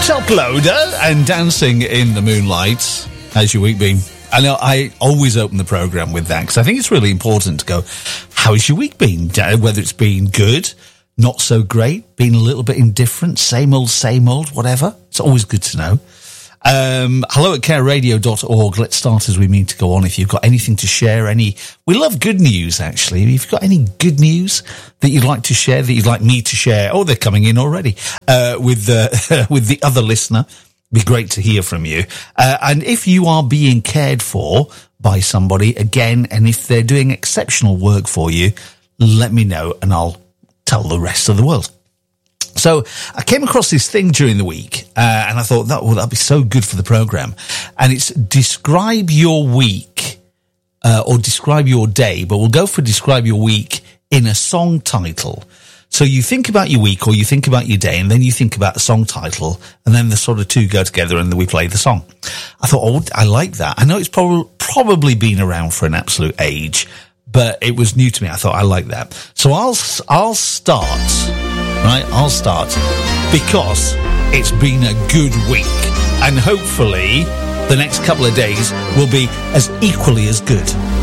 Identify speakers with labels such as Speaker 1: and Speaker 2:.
Speaker 1: Top Loader and Dancing in the Moonlight. How's your week been? I know I always open the programme with that because I think it's really important to go, how's your week been? Whether it's been good, not so great, been a little bit indifferent, same old, whatever. It's always good to know. Hello at careradio.org. Let's start as we mean to go on. If you've got anything to share, we love good news, actually. If you've got any good news that you'd like to share, that you'd like me to share, oh, they're coming in already, with the other listener, it'd be great to hear from you. And if you are being cared for by somebody, again, and if they're doing exceptional work for you, let me know and I'll tell the rest of the world. So I came across this thing during the week, and I thought that'd be so good for the program. And it's describe your week, or describe your day, but we'll go for describe your week in a song title. So you think about your week or you think about your day and then you think about the song title and then the sort of two go together and then we play the song. I thought, oh, I like that. I know it's probably been around for an absolute age, but it was new to me. I thought I like that. So I'll start. Right, I'll start because it's been a good week and hopefully the next couple of days will be as equally as good.